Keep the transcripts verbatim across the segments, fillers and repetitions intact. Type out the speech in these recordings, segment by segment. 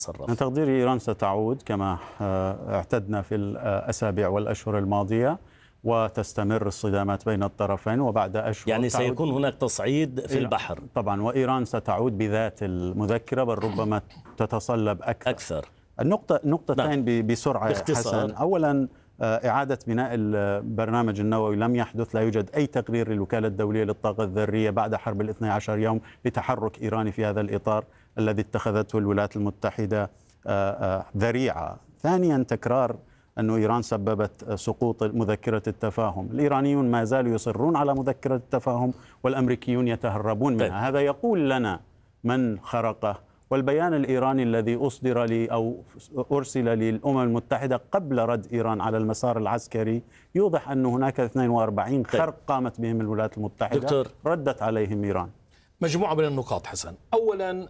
تصرف؟ من تقديري إيران ستعود كما اعتدنا في الأسابيع والأشهر الماضية، وتستمر الصدامات بين الطرفين، وبعد أشهر يعني سيكون هناك تصعيد في البحر طبعا، وإيران ستعود بذات المذكرة، بل ربما تتصلب أكثر, أكثر. النقطة نقطتين بسرعة باختصار. حسن. أولا، إعادة بناء البرنامج النووي لم يحدث، لا يوجد أي تقرير للوكالة الدولية للطاقة الذرية بعد حرب الاثني عشر يوم لتحرك إيراني في هذا الإطار الذي اتخذته الولايات المتحدة ذريعة. ثانيا، تكرار أن إيران سببت سقوط مذكرة التفاهم. الإيرانيون ما زالوا يصرون على مذكرة التفاهم، والأمريكيون يتهربون منها. طيب. هذا يقول لنا من خرقه، والبيان الإيراني الذي أصدر لي أو أرسل للأمم المتحدة قبل رد إيران على المسار العسكري يوضح أن هناك اثنين وأربعين خرق قامت بهم الولايات المتحدة دكتور. ردت عليهم إيران. مجموعة من النقاط حسن. أولا،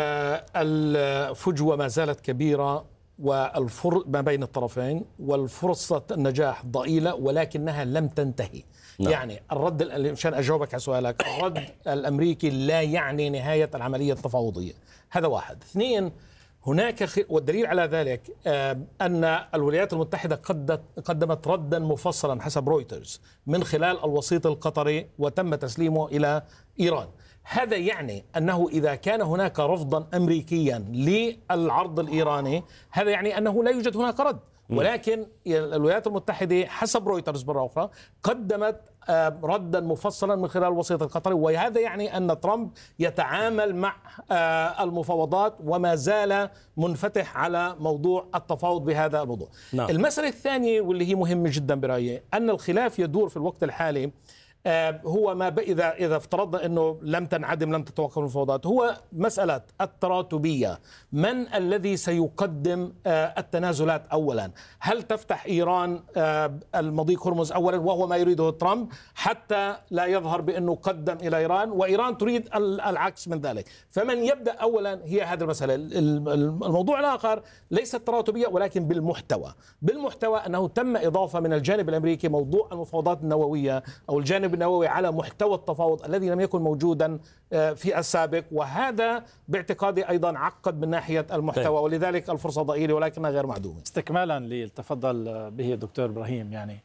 الفجوة ما زالت كبيرة والفر ما بين الطرفين، والفرصة النجاح ضئيلة، ولكنها لم تنتهي. نعم. يعني الرد، مشان أجاوبك على سؤالك، الرد الأمريكي لا يعني نهاية العملية التفاوضية. هذا واحد. اثنين، هناك خ... والدليل على ذلك أن الولايات المتحدة قدمت ردا مفصلا حسب رويترز من خلال الوسيط القطري، وتم تسليمه إلى إيران. هذا يعني أنه إذا كان هناك رفضا أمريكيا للعرض الإيراني، هذا يعني أنه لا يوجد هناك رد. ولكن الولايات المتحدة حسب رويترز مرة أخرى قدمت ردا مفصلا من خلال الوسيط القطري، وهذا يعني أن ترامب يتعامل مع المفاوضات وما زال منفتح على موضوع التفاوض بهذا الموضوع. نعم. المسألة الثانية واللي هي مهمة جدا برأيي، أن الخلاف يدور في الوقت الحالي هو ما إذا إذا افترضنا أنه لم تنعدم لم تتوقف المفاوضات، هو مسألة التراتبية. من الذي سيقدم التنازلات أولا؟ هل تفتح إيران المضيق هرمز أولا، وهو ما يريده ترامب، حتى لا يظهر بأنه قدم إلى إيران، وإيران تريد العكس من ذلك؟ فمن يبدأ أولا هي هذه المسألة. الموضوع الآخر ليس التراتبية ولكن بالمحتوى. بالمحتوى أنه تم إضافة من الجانب الأمريكي موضوع المفاوضات النووية أو الجانب النووي على محتوى التفاوض الذي لم يكن موجودا في السابق، وهذا باعتقادي أيضا عقد من ناحية المحتوى، ولذلك الفرصة ضئيلة ولكنها غير معدومة. استكمالا للتفضل به الدكتور إبراهيم، يعني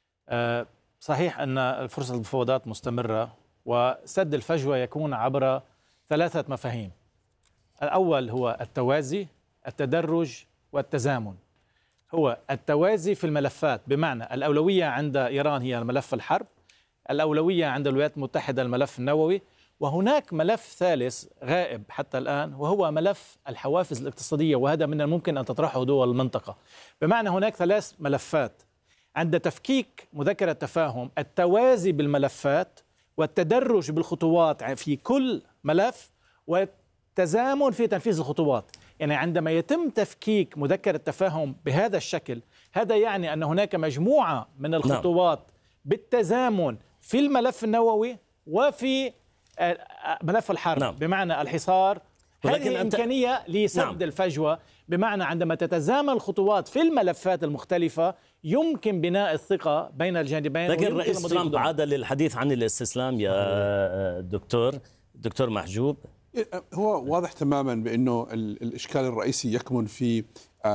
صحيح أن فرصة المفاوضات مستمرة، وسد الفجوة يكون عبر ثلاثة مفاهيم. الأول هو التوازي، التدرج، والتزامن. هو التوازي في الملفات، بمعنى الأولوية عند إيران هي ملف الحرب، الأولوية عند الولايات المتحدة الملف النووي، وهناك ملف ثالث غائب حتى الآن وهو ملف الحوافز الاقتصادية، وهذا من الممكن أن تطرحه دول المنطقة. بمعنى هناك ثلاث ملفات. عند تفكيك مذكرة التفاهم التوازي بالملفات والتدرج بالخطوات في كل ملف والتزامن في تنفيذ الخطوات. يعني عندما يتم تفكيك مذكرة التفاهم بهذا الشكل، هذا يعني أن هناك مجموعة من الخطوات نعم. بالتزامن في الملف النووي وفي ملف الحرب. نعم. بمعنى الحصار، هذه إمكانية لسد نعم. الفجوة. بمعنى عندما تتزامن الخطوات في الملفات المختلفة يمكن بناء الثقة بين الجانبين. لكن رئيس ترامب عاد للحديث عن الاستسلام يا دكتور دكتور محجوب. هو واضح تماما بأنه الإشكال الرئيسي يكمن في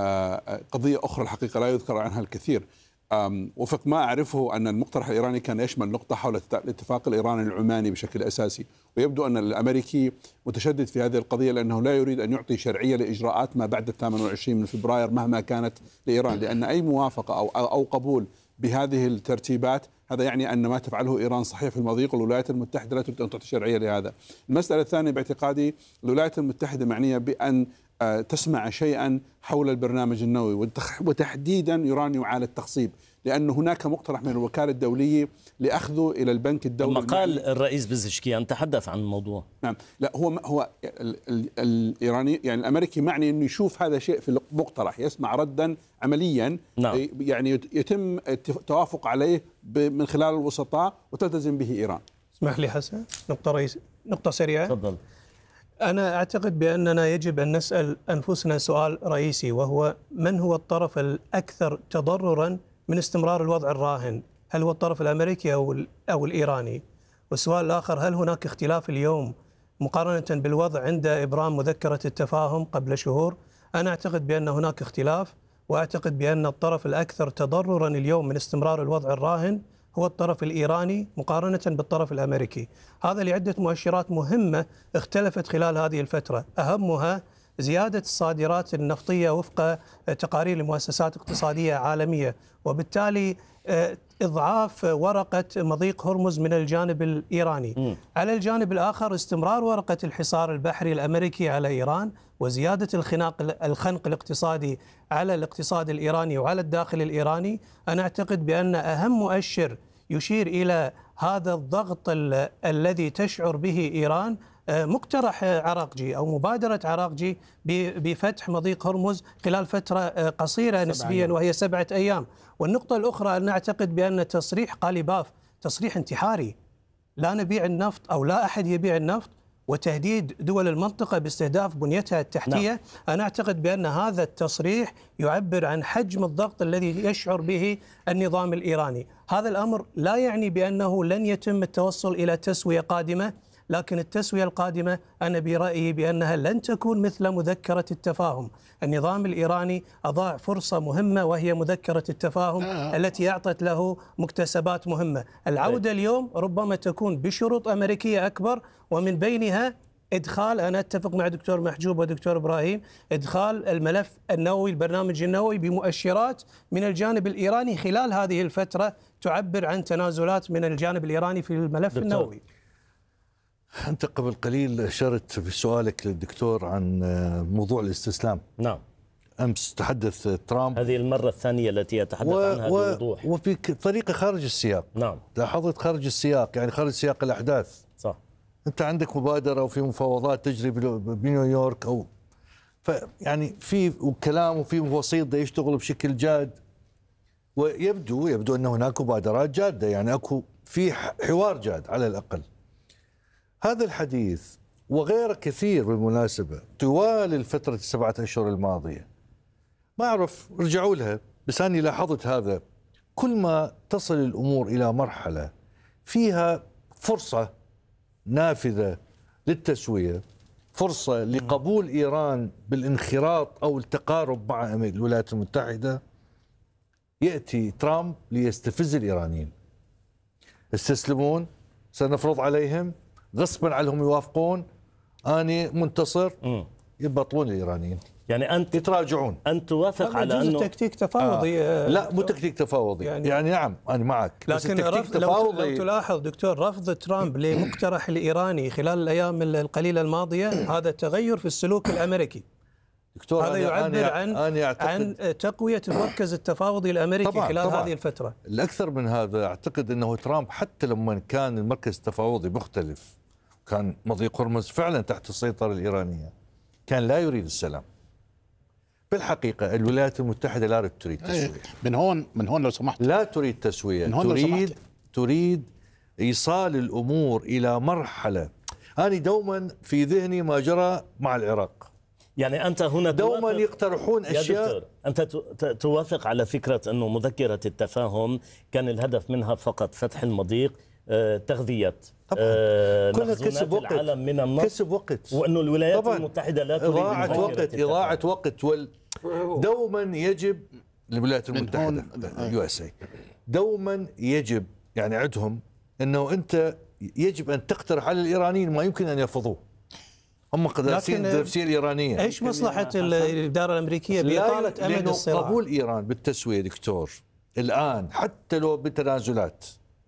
قضية أخرى الحقيقة لا يذكر عنها الكثير. وفق ما أعرفه أن المقترح الإيراني كان يشمل نقطة حول الاتفاق الإيراني العماني بشكل أساسي، ويبدو أن الأمريكي متشدد في هذه القضية لأنه لا يريد أن يعطي شرعية لإجراءات ما بعد الثامن والعشرين من فبراير مهما كانت لإيران، لأن أي موافقة أو أو قبول بهذه الترتيبات هذا يعني أن ما تفعله إيران صحيح في المضيق، والولايات المتحدة لا تريد أن تعطي شرعية لهذا. المسألة الثانية باعتقادي الولايات المتحدة معنية بأن تسمع شيئا حول البرنامج النووي، وتحديدا يورانيوم عالي التخصيب، لأن هناك مقترح من الوكالة الدولية لأخذه إلى البنك الدولي. لما قال الرئيس بزشكيان تحدث عن الموضوع. نعم، لا هو هو الإيراني يعني الأمريكي معني أنه يشوف هذا شيء في المقترح، يسمع ردا عمليا. نعم. يعني يتم التوافق عليه من خلال الوسطاء وتلتزم به إيران. اسمح لي حسن نقطة رئيس نقطة سريعة. تفضل. أنا أعتقد بأننا يجب أن نسأل أنفسنا سؤال رئيسي، وهو من هو الطرف الأكثر تضرراً من استمرار الوضع الراهن؟ هل هو الطرف الأمريكي أو أو الإيراني؟ والسؤال الآخر، هل هناك اختلاف اليوم مقارنة بالوضع عند إبرام مذكرة التفاهم قبل شهور أنا أعتقد بأن هناك اختلاف، وأعتقد بأن الطرف الأكثر تضررا اليوم من استمرار الوضع الراهن هو الطرف الإيراني مقارنة بالطرف الأمريكي. هذا لعدة مؤشرات مهمة اختلفت خلال هذه الفترة، أهمها زيادة الصادرات النفطية وفق تقارير لمؤسسات اقتصادية عالمية، وبالتالي إضعاف ورقة مضيق هرمز من الجانب الإيراني. م. على الجانب الآخر استمرار ورقة الحصار البحري الأمريكي على إيران وزيادة الخناق الخنق الاقتصادي على الاقتصاد الإيراني وعلى الداخل الإيراني. أنا أعتقد بأن أهم مؤشر يشير إلى هذا الضغط الذي تشعر به إيران مقترح عراقجي أو مبادرة عراقجي بفتح مضيق هرمز خلال فترة قصيرة نسبيا وهي سبعة أيام. والنقطة الأخرى أن أعتقد بأن تصريح قاليباف تصريح انتحاري، لا نبيع النفط أو لا أحد يبيع النفط، وتهديد دول المنطقة باستهداف بنيتها التحتية. نعم. أنا أعتقد بأن هذا التصريح يعبر عن حجم الضغط الذي يشعر به النظام الإيراني. هذا الأمر لا يعني بأنه لن يتم التوصل إلى تسوية قادمة، لكن التسوية القادمة أنا برأيي بأنها لن تكون مثل مذكرة التفاهم. النظام الإيراني أضاع فرصة مهمة وهي مذكرة التفاهم آه. التي أعطت له مكتسبات مهمة. العودة اليوم ربما تكون بشروط أمريكية أكبر، ومن بينها إدخال، أنا أتفق مع دكتور محجوب ودكتور إبراهيم، إدخال الملف النووي البرنامج النووي بمؤشرات من الجانب الإيراني خلال هذه الفترة تعبر عن تنازلات من الجانب الإيراني في الملف دكتور. النووي. أنت قبل قليل أشرت في سؤالك للدكتور عن موضوع الاستسلام. نعم. أمس تحدث ترامب، هذه المرة الثانية التي يتحدث و... عنها و... بوضوح وفي طريقة خارج السياق. نعم. لاحظت خارج السياق، يعني خارج سياق الأحداث. صح. أنت عندك مبادرة وفي مفاوضات تجري بنيويورك، أو ف... يعني في كلام وفي وسيط يشتغل بشكل جاد، ويبدو يبدو أن هناك مبادرات جادة، يعني أكو في حوار جاد على الأقل. هذا الحديث وغيره كثير بالمناسبة طوال الفترة السبعة أشهر الماضية، ما أعرف رجعوا لها، بس أنا لاحظت هذا. كل ما تصل الأمور إلى مرحلة فيها فرصة نافذة للتسوية، فرصة لقبول إيران بالانخراط أو التقارب مع الولايات المتحدة، يأتي ترامب ليستفز الإيرانيين. استسلمون، سنفرض عليهم، غصبا عنهم يوافقون، أنا منتصر، م. يبطلون الإيرانيين. يعني أنت يتراجعون. أنت توافق على أنه تكتيك تفاوضي. آه. لا مو تكتيك تفاوضي، يعني, يعني نعم أنا معك، لكن بس التكتيك تفاوضي. لو تلاحظ دكتور رفض ترامب لمقترح الإيراني خلال الأيام القليلة الماضية هذا تغير في السلوك الأمريكي. دكتور هذا يعبر أنا عن أنا عن تقوية المركز التفاوضي الأمريكي طبعًا خلال طبعًا هذه الفترة. الأكثر من هذا أعتقد أنه ترامب حتى لما كان المركز التفاوضي مختلف، كان مضيق هرمز فعلا تحت السيطرة الإيرانية، كان لا يريد السلام. بالحقيقة الولايات المتحدة لا تريد تسوية. من هون من هون لو سمحت لا تريد تسوية، تريد تريد إيصال الأمور إلى مرحلة. أنا دوما في ذهني ما جرى مع العراق، يعني أنت هنا دوما يقترحون أشياء. يا أنت توافق على فكرة أنه مذكرة التفاهم كان الهدف منها فقط فتح المضيق، تغذية كسب وقت العالم من النفط، كسب وقت، وأنه الولايات المتحدة لا تريد إضاعة وقت إضاعة وقت وال... دوما يجب الولايات المتحدة يو اس اي دوما يجب يعني عندهم أنه أنت يجب أن تقترح على الإيرانيين ما يمكن أن يرفضوه. هم قداسين النفسية الإيرانية. إيش مصلحة الإدارة الأمريكية بإطالة أمد الصراع؟ قبول إيران بالتسوية دكتور الآن حتى لو بتنازلات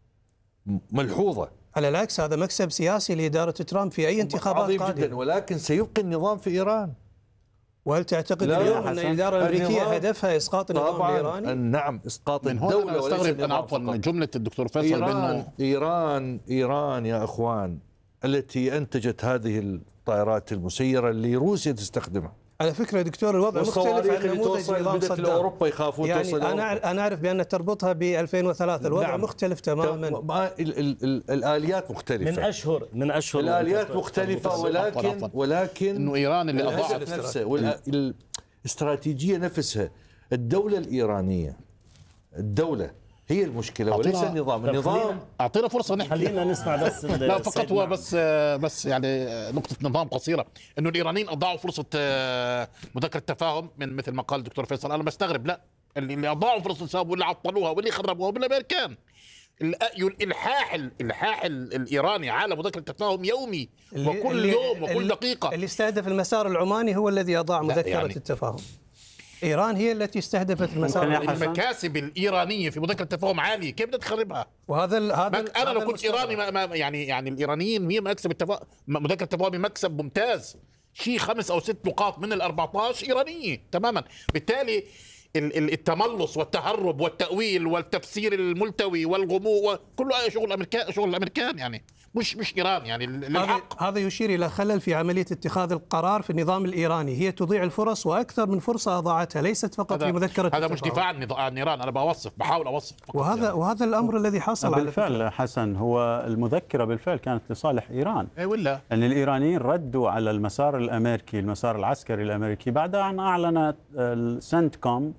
ملحوظة، على العكس هذا مكسب سياسي لإدارة ترامب في أي انتخابات عظيم قادمة جدا، ولكن سيبقي النظام في إيران. وهل تعتقد اليوم أن الإدارة الأمريكية هدفها إسقاط النظام الإيراني؟ نعم، إسقاط من الدولة. هنا أستغرب أنا عفوا من جملة الدكتور فيصل إيران بأنه إيران إيران يا أخوان التي أنتجت هذه الطائرات المسيرة اللي روسيا تستخدمها. على فكرة دكتور الوضع مختلف عن نموذج نظام صدام. أوروبا يخافون يعني توصل أنا أنا أعرف بأن تربطها ب ألفين وثلاثة، الوضع نعم. مختلف تماما. ما ال ال ال الآليات مختلفة من أشهر من أشهر الآليات مختلفة، ولكن ولكن إنه إيران اللي أضاعت نفسها والاستراتيجية نفسها. الدولة الإيرانية الدولة هي المشكله وليس النظام. النظام اعطينا فرصه نحكي. خلينا نسمع بس. لا فقط هو بس بس يعني نقطه نظام قصيره، انه الايرانيين اضاعوا فرصه مذكره التفاهم من مثل ما قال الدكتور فيصل. انا بستغرب، لا اللي اضاعوا فرصه واللي عطلوها واللي خربوها بالامريكان. الالحاح الالحاح الايراني على مذكره التفاهم يومي وكل اللي يوم وكل اللي دقيقه. اللي استهدف المسار العماني هو الذي اضاع مذكره يعني التفاهم. ايران هي التي استهدفت المسار. المكاسب الايرانيه في مذكره التفاهم عاليه، كيف بدها تخربها؟ وهذا ال هذا ال انا لو كنت ايراني ما ما يعني يعني الايرانيين هي مكسب التفاهم، مذكره التفاهم مكسب ممتاز، شيء خمس او ست نقاط من ال أربعة عشر ايرانيه تماما. بالتالي التملص والتهرب والتأويل والتفسير الملتوي والغموض كله شغل الامريكان، شغل الامريكان يعني مش مش ايران يعني للحق. هذا يشير الى خلل في عمليه اتخاذ القرار في النظام الايراني، هي تضيع الفرص واكثر من فرصه اضاعتها، ليست فقط في مذكره. هذا مش دفاع عن ايران، انا بوصف بحاول اوصف وهذا يعني. وهذا الامر الذي حصل بالفعل على حسن، هو المذكره بالفعل كانت لصالح ايران. اي ولا ان الايرانيين ردوا على المسار الامريكي، المسار العسكري الامريكي، بعد ان اعلنت السنتكوم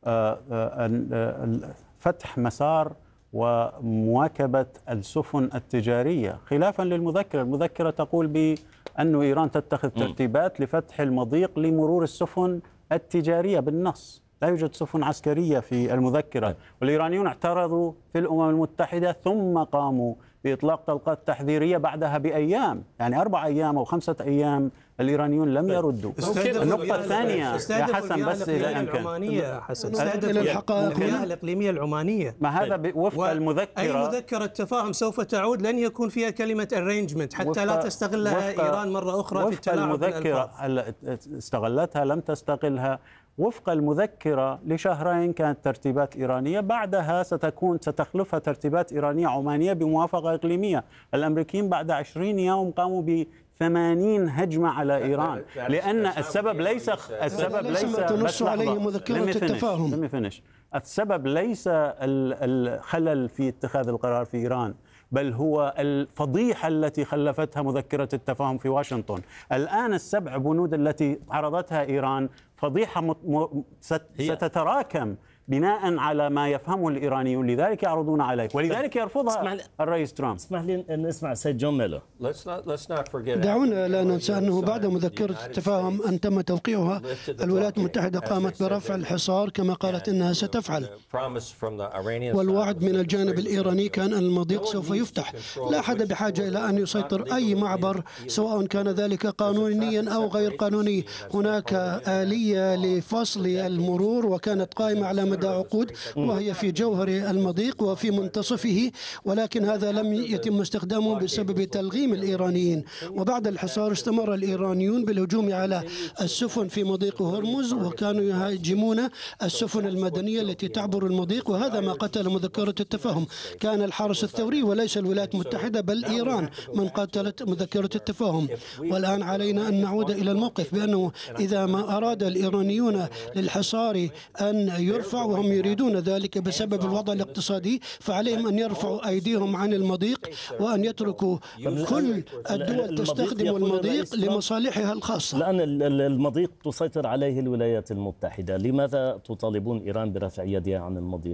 فتح مسار ومواكبة السفن التجارية خلافا للمذكرة. المذكرة تقول بأن إيران تتخذ ترتيبات لفتح المضيق لمرور السفن التجارية بالنص، لا يوجد سفن عسكرية في المذكرة. والإيرانيون اعترضوا في الأمم المتحدة ثم قاموا بإطلاق طلقات تحذيرية بعدها بأيام، يعني أربع أيام أو خمسة أيام الإيرانيون لم يردوا. النقطة الثانية يا حسن بس إلى العمانية حسن استهدف الحقائق الإقليمية العمانية. ما هذا وفق المذكرة. أي مذكرة تفاهم سوف تعود لن يكون فيها كلمة arrangement حتى لا تستغلها إيران مرة أخرى في التلاعب المذكرة استغلتها لم تستغلها. وفق المذكرة لشهرين كانت ترتيبات إيرانية، بعدها ستكون ستخلفها ترتيبات إيرانية عمانية بموافقة إقليمية. الأمريكيين بعد عشرين يوم قاموا ب ثمانين هجمة على إيران، لأن السبب ليس السبب ليس تنص عليه مذكرة التفاهم. السبب ليس الخلل في اتخاذ القرار في إيران، بل هو الفضيحة التي خلفتها مذكرة التفاهم في واشنطن. الآن السبع بنود التي عرضتها إيران فضيحة م... م... ست... ستتراكم بناء على ما يفهمه الإيرانيون، لذلك يعرضون عليه ولذلك يرفضها الرئيس ترامب. اسمح لي نسمع السيد جون ميلر. دعونا لا ننسى أنه بعد مذكرة التفاهم أن تم توقيعها، الولايات المتحدة قامت برفع الحصار كما قالت أنها ستفعل، والوعد من الجانب الإيراني كان أن المضيق سوف يفتح. لا أحد بحاجة إلى أن يسيطر أي معبر سواء كان ذلك قانونيا أو غير قانوني. هناك آلية لفصل المرور وكانت قائمة على مدى عقود، وهي في جوهر المضيق وفي منتصفه، ولكن هذا لم يتم استخدامه بسبب تلغيم الإيرانيين. وبعد الحصار استمر الإيرانيون بالهجوم على السفن في مضيق هرمز، وكانوا يهاجمون السفن المدنية التي تعبر المضيق، وهذا ما قتل مذكرة التفاهم. كان الحرس الثوري وليس الولايات المتحدة بل إيران من قتلت مذكرة التفاهم. والآن علينا أن نعود إلى الموقف بأنه إذا ما أراد الإيرانيون للحصار أن يرفع وهم يريدون ذلك بسبب الوضع الاقتصادي، فعليهم أن يرفعوا أيديهم عن المضيق وأن يتركوا كل الدول تستخدم المضيق لمصالحها الخاصة. الآن المضيق تسيطر عليه الولايات المتحدة، لماذا تطالبون إيران برفع يدها عن المضيق؟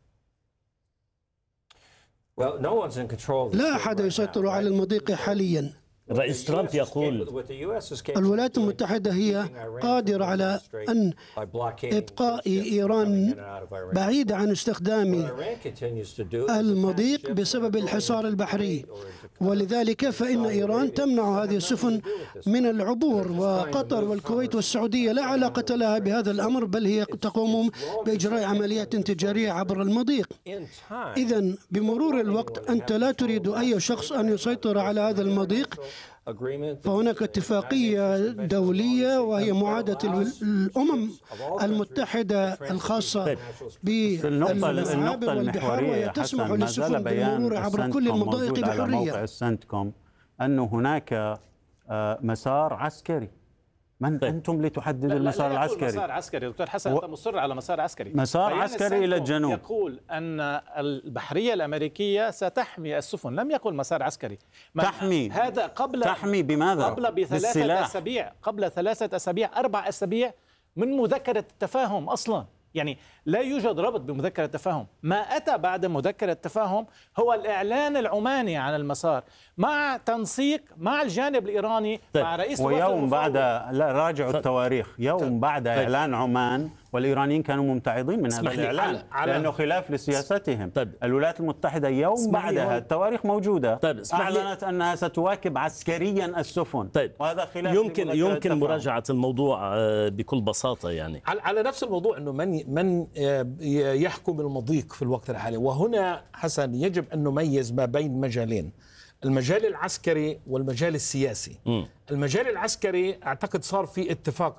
لا أحد يسيطر على المضيق حاليا. الرئيس ترامب يقول الولايات المتحدة هي قادرة على أن إبقاء إيران بعيدة عن استخدام المضيق بسبب الحصار البحري، ولذلك فإن إيران تمنع هذه السفن من العبور. وقطر والكويت والسعودية لا علاقة لها بهذا الأمر، بل هي تقوم بإجراء عمليات تجارية عبر المضيق. إذن بمرور الوقت أنت لا تريد أي شخص أن يسيطر على هذا المضيق، فهناك اتفاقية دولية وهي معاهدة الأمم المتحدة الخاصة بالمعابر والبحار، وهي تسمح للسفن بالمرور عبر كل المضايق بحرية. موقع السنتكوم أن هناك مسار عسكري. من طيب. أنتم لتحددوا المسار العسكري؟ مسار عسكري دكتور حسن، أنت مصر على مسار عسكري. مسار عسكري إلى الجنوب. يقول أن البحرية الأمريكية ستحمي السفن، لم يقل مسار عسكري. تحمي هذا قبل تحمي بماذا؟ قبل بثلاثة أسابيع، قبل ثلاثة أسابيع أربع أسابيع من مذكرة التفاهم أصلا. يعني لا يوجد ربط بمذكرة التفاهم. ما أتى بعد مذكرة التفاهم هو الإعلان العماني عن المسار مع تنسيق مع الجانب الإيراني طيب. مع رئيس ويوم بعد، ف... لا راجعوا التواريخ، يوم طيب. بعد طيب. إعلان عمان والإيرانيين كانوا ممتعضين من هذا الإعلان على... على... لأنه خلاف لسياستهم. طيب. الولايات المتحدة يوم بعدها، التواريخ موجودة، طيب. أعلنت أنها ستواكب عسكريا السفن. طيب. وهذا خلاف يمكن يمكن مراجعة الموضوع بكل بساطة يعني على, على نفس الموضوع أنه من من يحكم المضيق في الوقت الحالي. وهنا حسن يجب أن نميز ما بين مجالين، المجال العسكري والمجال السياسي. م. المجال العسكري أعتقد صار في اتفاق